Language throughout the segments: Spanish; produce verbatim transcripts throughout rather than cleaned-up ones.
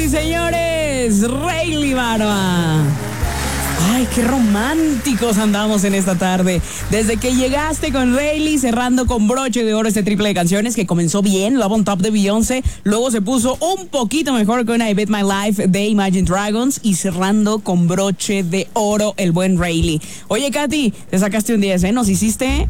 y señores, Rayleigh Barba. Ay, qué románticos andamos en esta tarde. Desde que llegaste con Rayleigh, cerrando con broche de oro este triple de canciones que comenzó bien, Love on Top de Beyoncé, luego se puso un poquito mejor con I Bet My Life de Imagine Dragons y cerrando con broche de oro el buen Rayleigh. Oye, Katy, te sacaste un diez, ¿eh? Nos hiciste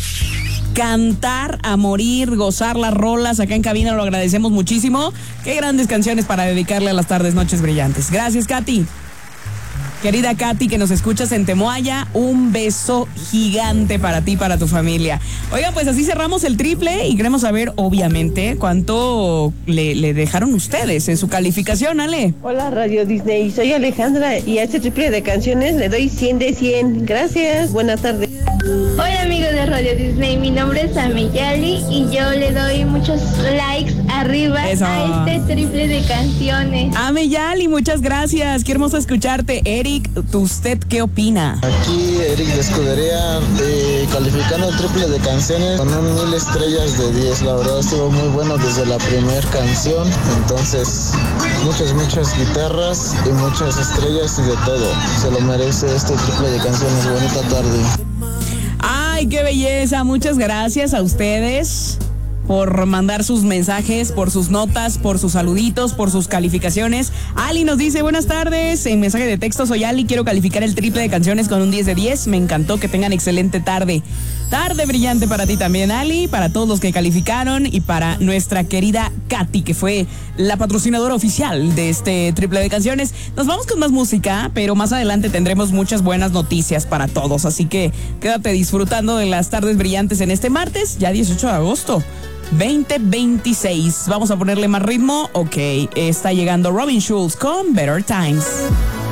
cantar a morir, gozar las rolas acá en cabina, lo agradecemos muchísimo. Qué grandes canciones para dedicarle a las tardes, noches brillantes. Gracias, Katy. Querida Katy, que nos escuchas en Temoaya, un beso gigante para ti, para tu familia. Oigan, pues así cerramos el triple y queremos saber, obviamente, cuánto le, le dejaron ustedes en su calificación, Ale. Hola, Radio Disney, soy Alejandra y a este triple de canciones le doy cien de cien. Gracias, buenas tardes. Hola amigos de Radio Disney, mi nombre es Ameyali y yo le doy muchos likes arriba Eso. a este triple de canciones. Ameyali, muchas gracias, qué hermoso escucharte. Eric, ¿usted qué opina? Aquí Eric de Escudería, eh, calificando el triple de canciones con un mil estrellas de diez, la verdad estuvo muy bueno desde la primera canción, entonces muchas, muchas guitarras y muchas estrellas y de todo, se lo merece este triple de canciones. Bonita tarde. Ay, qué belleza, muchas gracias a ustedes por mandar sus mensajes, por sus notas, por sus saluditos, por sus calificaciones. Ali nos dice, buenas tardes, en mensaje de texto, soy Ali, quiero calificar el triple de canciones con un diez de diez, me encantó, que tengan excelente tarde. Tarde brillante para ti también, Ali, para todos los que calificaron y para nuestra querida Katy, que fue la patrocinadora oficial de este triple de canciones. Nos vamos con más música, pero más adelante tendremos muchas buenas noticias para todos, así que quédate disfrutando de las tardes brillantes en este martes, ya dieciocho de agosto. veinte veintiséis. Vamos a ponerle más ritmo. Ok, está llegando Robin Schulz con Better Times.